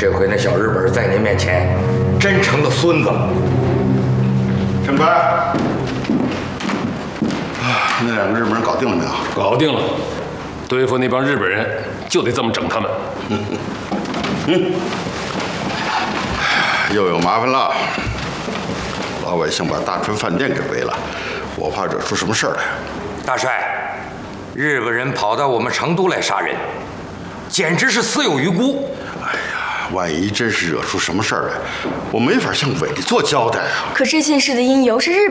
这回那小日本在您面前真成了孙子了。 陈官，那2个日本人搞定了没有？ 搞定了，对付那帮日本人就得这么整他们。 又有麻烦了，老百姓把大春饭店给围了，我怕惹出什么事儿来。 大帅，日本人跑到我们成都来杀人，简直是死有余辜。 哎呀，万一真是惹出什么事儿来，我没法向委座交代啊。 可这件事的因由是日